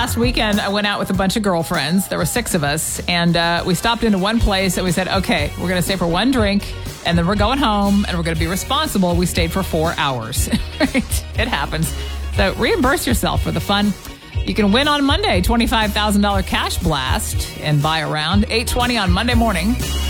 last weekend, I went out with a bunch of girlfriends. There were 6 of us. And we stopped into one place and we said, okay, we're going to stay for one drink. And then we're going home and we're going to be responsible. We stayed for 4 hours. It happens. So reimburse yourself for the fun. You can win on Monday, $25,000 cash blast and buy around 8:20 on Monday morning.